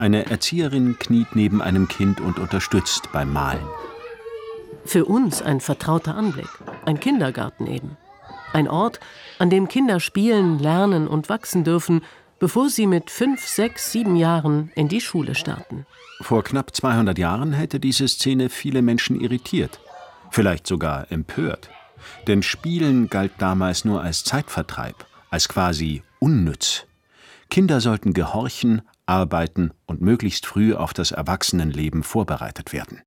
Eine Erzieherin kniet neben einem Kind und unterstützt beim Malen. Für uns ein vertrauter Anblick, ein Kindergarten eben. Ein Ort, an dem Kinder spielen, lernen und wachsen dürfen, bevor sie mit 5, 6, 7 Jahren in die Schule starten. Vor knapp 200 Jahren hätte diese Szene viele Menschen irritiert, vielleicht sogar empört. Denn Spielen galt damals nur als Zeitvertreib, als quasi unnütz. Kinder sollten gehorchen, arbeiten und möglichst früh auf das Erwachsenenleben vorbereitet werden.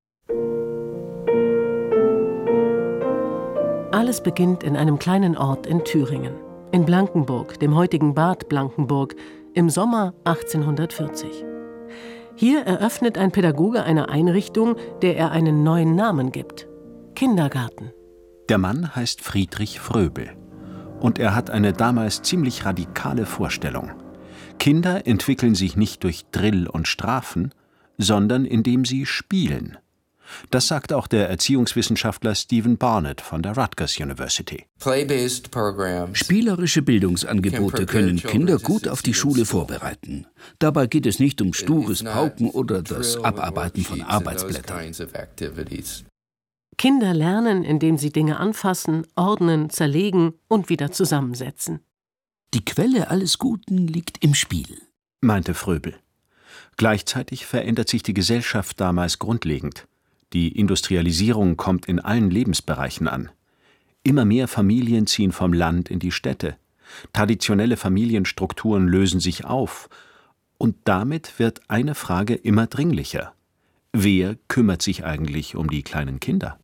Alles beginnt in einem kleinen Ort in Thüringen, in Blankenburg, dem heutigen Bad Blankenburg, im Sommer 1840. Hier eröffnet ein Pädagoge eine Einrichtung, der er einen neuen Namen gibt: Kindergarten. Der Mann heißt Friedrich Fröbel und er hat eine damals ziemlich radikale Vorstellung. Kinder entwickeln sich nicht durch Drill und Strafen, sondern indem sie spielen. Das sagt auch der Erziehungswissenschaftler Stephen Barnett von der Rutgers University. Spielerische Bildungsangebote können Kinder gut auf die Schule vorbereiten. Dabei geht es nicht um stures Pauken oder das Abarbeiten von Arbeitsblättern. Kinder lernen, indem sie Dinge anfassen, ordnen, zerlegen und wieder zusammensetzen. Die Quelle alles Guten liegt im Spiel, meinte Fröbel. Gleichzeitig verändert sich die Gesellschaft damals grundlegend. Die Industrialisierung kommt in allen Lebensbereichen an. Immer mehr Familien ziehen vom Land in die Städte. Traditionelle Familienstrukturen lösen sich auf. Und damit wird eine Frage immer dringlicher. Wer kümmert sich eigentlich um die kleinen Kinder?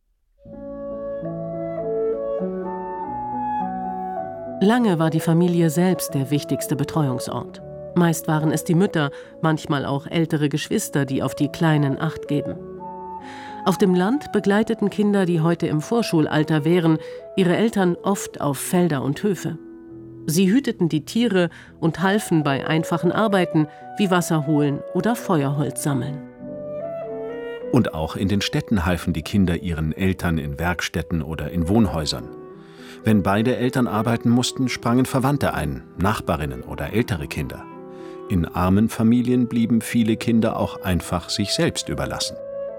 Lange war die Familie selbst der wichtigste Betreuungsort. Meist waren es die Mütter, manchmal auch ältere Geschwister, die auf die Kleinen Acht geben. Auf dem Land begleiteten Kinder, die heute im Vorschulalter wären, ihre Eltern oft auf Felder und Höfe. Sie hüteten die Tiere und halfen bei einfachen Arbeiten wie Wasser holen oder Feuerholz sammeln. Und auch in den Städten halfen die Kinder ihren Eltern in Werkstätten oder in Wohnhäusern. Wenn beide Eltern arbeiten mussten, sprangen Verwandte ein, Nachbarinnen oder ältere Kinder. In armen Familien blieben viele Kinder auch einfach sich selbst überlassen.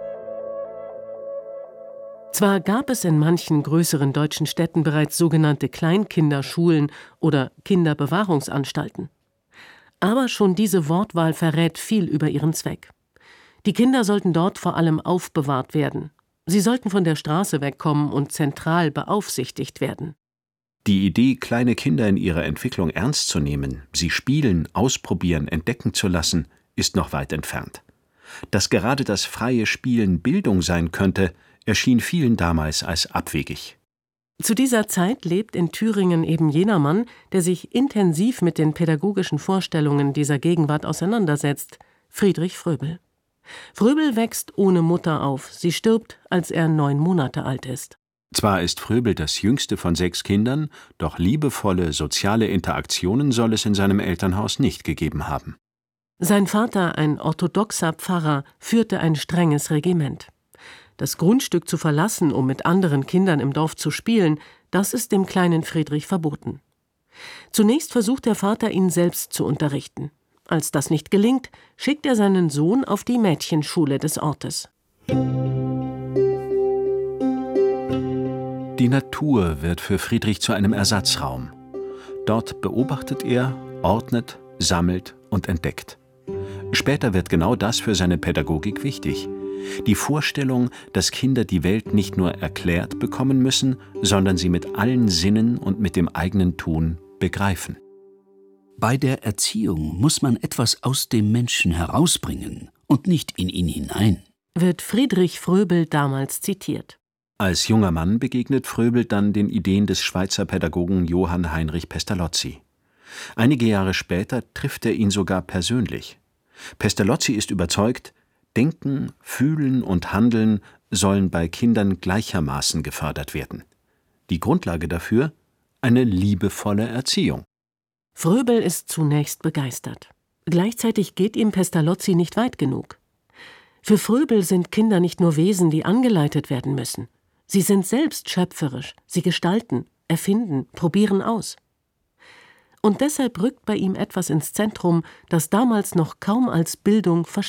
Zwar gab es in manchen größeren deutschen Städten bereits sogenannte Kleinkinderschulen oder Kinderbewahrungsanstalten. Aber schon diese Wortwahl verrät viel über ihren Zweck. Die Kinder sollten dort vor allem aufbewahrt werden. Sie sollten von der Straße wegkommen und zentral beaufsichtigt werden. Die Idee, kleine Kinder in ihrer Entwicklung ernst zu nehmen, sie spielen, ausprobieren, entdecken zu lassen, ist noch weit entfernt. Dass gerade das freie Spielen Bildung sein könnte, erschien vielen damals als abwegig. Zu dieser Zeit lebt in Thüringen eben jener Mann, der sich intensiv mit den pädagogischen Vorstellungen dieser Gegenwart auseinandersetzt: Friedrich Fröbel. Fröbel wächst ohne Mutter auf. Sie stirbt, als er 9 Monate alt ist. Zwar ist Fröbel das jüngste von 6 Kindern, doch liebevolle soziale Interaktionen soll es in seinem Elternhaus nicht gegeben haben. Sein Vater, ein orthodoxer Pfarrer, führte ein strenges Regiment. Das Grundstück zu verlassen, um mit anderen Kindern im Dorf zu spielen, das ist dem kleinen Friedrich verboten. Zunächst versucht der Vater, ihn selbst zu unterrichten. Als das nicht gelingt, schickt er seinen Sohn auf die Mädchenschule des Ortes. Die Natur wird für Friedrich zu einem Ersatzraum. Dort beobachtet er, ordnet, sammelt und entdeckt. Später wird genau das für seine Pädagogik wichtig. Die Vorstellung, dass Kinder die Welt nicht nur erklärt bekommen müssen, sondern sie mit allen Sinnen und mit dem eigenen Tun begreifen. Bei der Erziehung muss man etwas aus dem Menschen herausbringen und nicht in ihn hinein, wird Friedrich Fröbel damals zitiert. Als junger Mann begegnet Fröbel dann den Ideen des Schweizer Pädagogen Johann Heinrich Pestalozzi. Einige Jahre später trifft er ihn sogar persönlich. Pestalozzi ist überzeugt, Denken, Fühlen und Handeln sollen bei Kindern gleichermaßen gefördert werden. Die Grundlage dafür: eine liebevolle Erziehung. Fröbel ist zunächst begeistert. Gleichzeitig geht ihm Pestalozzi nicht weit genug. Für Fröbel sind Kinder nicht nur Wesen, die angeleitet werden müssen. Sie sind selbst schöpferisch, sie gestalten, erfinden, probieren aus. Und deshalb rückt bei ihm etwas ins Zentrum, das damals noch kaum als Bildung verstanden